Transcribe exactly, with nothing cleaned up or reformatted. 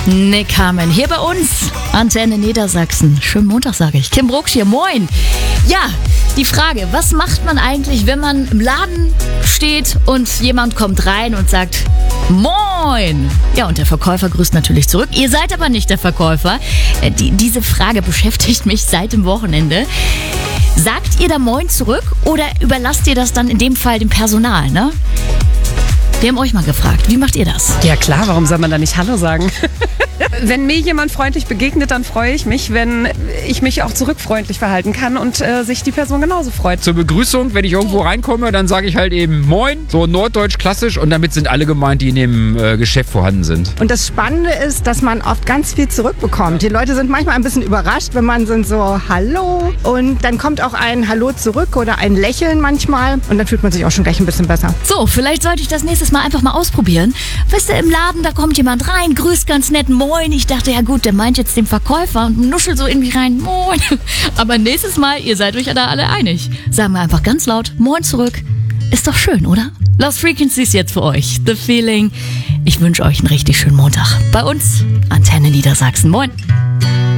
Ne, Carmen, hier bei uns, Antenne Niedersachsen. Schönen Montag, sage ich. Kim Brucksch hier, moin. Ja, die Frage, was macht man eigentlich, wenn man im Laden steht und jemand kommt rein und sagt, moin. Ja, und der Verkäufer grüßt natürlich zurück. Ihr seid aber nicht der Verkäufer. Äh, die, diese Frage beschäftigt mich seit dem Wochenende. Sagt ihr da moin zurück oder überlasst ihr das dann in dem Fall dem Personal, ne? Wir haben euch mal gefragt, wie macht ihr das? Ja klar, warum soll man da nicht Hallo sagen? Wenn mir jemand freundlich begegnet, dann freue ich mich, wenn ich mich auch zurückfreundlich verhalten kann und äh, sich die Person genauso freut. Zur Begrüßung, wenn ich irgendwo reinkomme, dann sage ich halt eben Moin, so norddeutsch klassisch, und damit sind alle gemeint, die in dem äh, Geschäft vorhanden sind. Und das Spannende ist, dass man oft ganz viel zurückbekommt. Die Leute sind manchmal ein bisschen überrascht, wenn man sind so Hallo, und dann kommt auch ein Hallo zurück oder ein Lächeln manchmal und dann fühlt man sich auch schon gleich ein bisschen besser. So, vielleicht sollte ich das nächstes Mal einfach mal ausprobieren. Weißt du, im Laden, da kommt jemand rein, grüßt ganz nett, moin. Ich dachte, ja gut, der meint jetzt den Verkäufer und nuschelt so irgendwie rein, moin. Aber nächstes Mal, ihr seid euch ja da alle einig. Sagen wir einfach ganz laut, moin zurück. Ist doch schön, oder? Lost Frequencies jetzt für euch. The Feeling. Ich wünsche euch einen richtig schönen Montag. Bei uns, Antenne Niedersachsen. Moin.